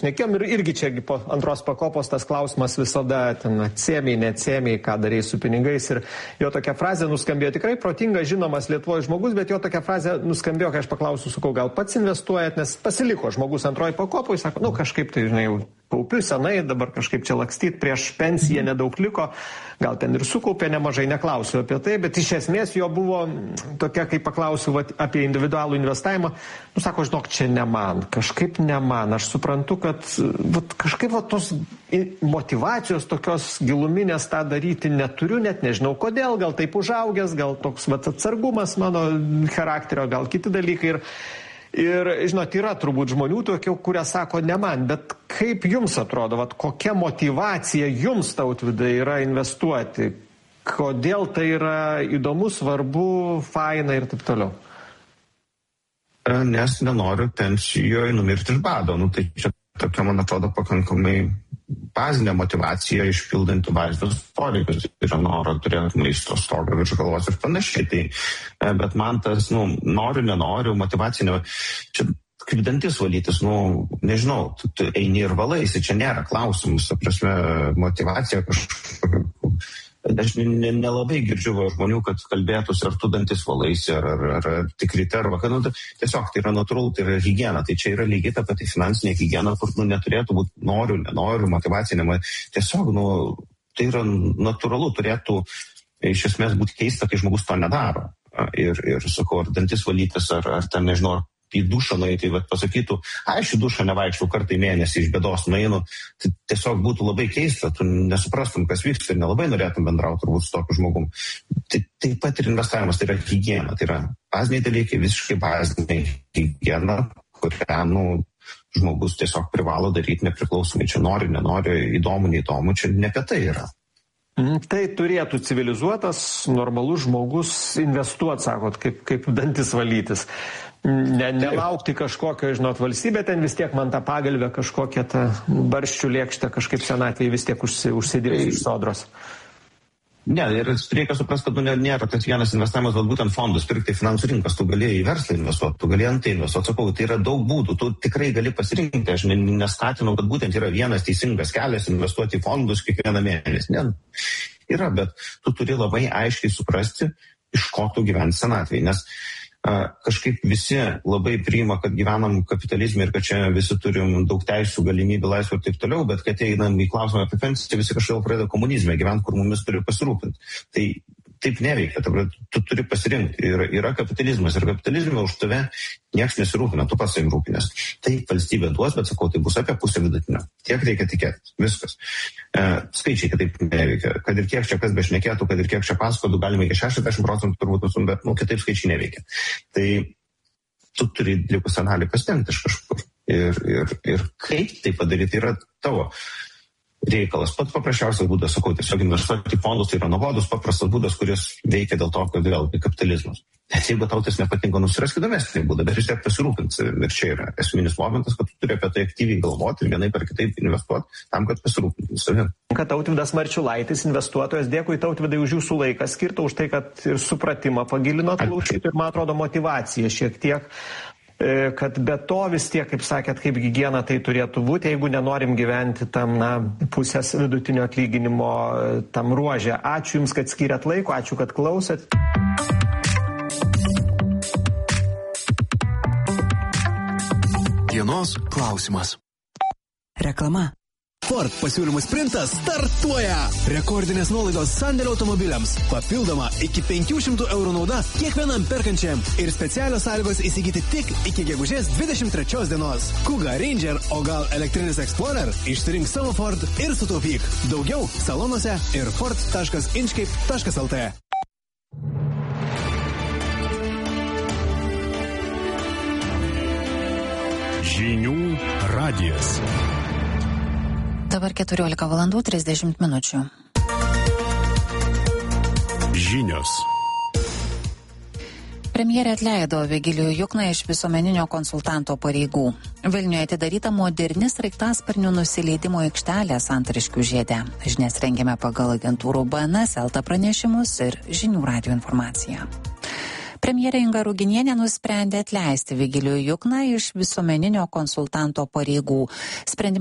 nekėjom ir irgi čiagi po antros pakopos tas klausimas visada ten atsėmei, neatsėmei, ką darei su pinigais. Ir jo tokia frazė nuskambėjo tikrai protinga, žinomas Lietuvoje žmogus, bet jo tokia frazė nuskambėjo, kai aš paklausiu, sakau, gal pats investuojat, nes pasiliko žmogus antroji pakopoje, sako, kažkaip tai, žinai, jau kaupiu senai, dabar kažkaip čia lakstyt, prieš pensiją nedaug liko, gal ten ir sukaupė nemažai, neklausiu apie tai, bet iš esmės jo buvo tokia, kai paklausiu apie individualų investavimą, sako, žinok, čia ne man, kažkaip ne man, aš suprantu, kad kažkaip tos motyvacijos tokios giluminės tą daryti neturiu, net nežinau kodėl, gal taip užaugęs, gal toks atsargumas mano charakterio, gal kiti dalykai. Ir žinot, yra turbūt žmonių tokių, kurie sako ne man, bet kaip jums atrodo, kokia motyvacija jums, Tautvydai, yra investuoti? Kodėl tai yra įdomu, svarbu, faina ir taip toliau? Nes nenoriu pensijoje numirti iš bado. Tai čia tokia, man atrodo, pakankamai bazinė motyvacija išpildanti bazinius poreikius. Yra noro turėti maisto, stogą virš galvos ir panašiai. Bet man tas, noriu, nenoriu, motyvacinė, čia kaip dantis valytis, nežinau, tu eini ir valaisi, čia nėra klausimus, prasme, motyvacija kažkokia. Aš nelabai girdžiu žmonių, kad kalbėtųsi, ar tu dantis valaisi, ar tik ryte, ar vakar. Tiesiog tai yra natūralu, tai yra higiena. Tai čia yra lygiai ta pati finansinė higiena, kur neturėtų būti noriu, nenoriu, motyvacinė. Tiesiog, tai yra natūralu, turėtų iš esmės būti keista, kai žmogus to nedaro. Ir sakau, ar dantis valytis, ar ten, nežinau, į dušą nueiti, pasakytų, aš į dušą nevaikščiau kartą į mėnesį, iš bėdos nueinu, tai tiesiog būtų labai keista, tu nesuprastum, kas vyksta ir nelabai norėtum bendrauti turbūt su tokiu žmogum. Taip pat ir investavimas, tai yra higiena, tai yra baziniai dalykai, visiškai baziniai higiena, kurią, žmogus tiesiog privalo daryti nepriklausomai, čia nori, nenori, įdomu, neįdomu, čia ne apie tai yra. Tai turėtų civilizuotas, normalus žmogus investuoti, sakot, kaip dantis valytis. Nelaukti kažkokio, žinot, valstybė ten vis tiek man tą pagalbę kažkokią tą barščių lėkštę kažkaip senatvėje vis tiek užsidirbs iš sodros. Ne, ir reikia suprasti, kad nėra tas vienas investavimas, bet būtent fondus pirkti finansų rinkas, tu gali į verslą investuoti, tu gali ant tai investuoti, sakau, tai yra daug būdų, tu tikrai gali pasirinkti, aš neskatinau, kad būtent yra vienas teisingas kelias investuoti į fondus kiekvieną mėnesį. Ne, yra, bet tu turi labai aiškiai suprasti, iš ko tu gyventi senatvėje, nes kažkaip visi labai priima, kad gyvenam kapitalizme ir kad čia visi turim daug teisų, galimybių, laisvų ir taip toliau, bet kad einam į klausimą apie pensiją, visi kažkaip pradeda komunizme gyventi, kur mumis turi pasirūpinti. Tai taip neveikia, tu turi pasirinkti. Yra kapitalizmas ir kapitalizme už tave nieks nesirūpina, tu pats savim rūpinės. Tai valstybė duos, bet sakau, tai bus apie pusę vidutinio. Tiek reikia tikėtis, viskas. Skaičiai kitaip neveikia. Kad ir kiek čia kas bešnekėtų, kad ir kiek čia paskotų, galime iki 60% turbūt nusum, bet kitaip skaičiai neveikia. Tai tu turi likusią dalį pasitengti iš kažkur. Ir kaip tai padaryti yra tavo reikalas. Pats paprasčiausias būdas, sakau, tiesiog investuoti į fondus, tai yra nuobodus, paprastas būdas, kuris veikia dėl to, kad vėl kapitalizmas. Bet jeigu tau tas nepatinka, susirask įdomesnį būdą, bet vis tiek pasirūpinti. Ir čia yra esminis momentas, kad tu turi apie tai aktyviai galvoti ir vienaip ar kitaip investuoti tam, kad pasirūpinti savim. Tautvydas Marčiulaitis, investuotojas, dėkui Tautvydai už jūsų laiką skirtą, už tai, kad ir supratimą pagilinot klausytojų ir, man atrodo, motyvaciją šiek tiek. Kad be to vis tiek, kaip sakėt, kaip higiena tai turėtų būti, jeigu nenorim gyventi tam, pusės vidutinio atlyginimo tam ruože. Ačiū Jums, kad skiriat laiko, ačiū, kad klausėt. Dienos klausimas. Reklama. Ford pasiūlymų sprintas startuoja. Rekordinės nuolaidos sandėlio automobiliams. Papildoma iki 500 eurų nauda kiekvienam perkančiam. Ir specialios sąlygos įsigyti tik iki gegužės 23 dienos. Kuga, Ranger, o gal elektrinis Explorer? Išsirink savo Ford ir sutaupyk. Daugiau salonuose ir ford.inchcape.lt. Žinių radijas. Dabar 14 valandų 30 minučių. Žinios. Premjerė atleido Vigilijų Jukną iš visuomeninio konsultanto pareigų. Vilniuje atidaryta moderni sraigtasparnių nusileidimo aikštelė Santariškių žiede. Žinias rengiame pagal agentūrų BNS, LT pranešimus ir Žinių radijo informaciją. Premjerė Inga Ruginienė nusprendė atleisti Vigilijų Jukną iš visuomeninio konsultanto pareigų.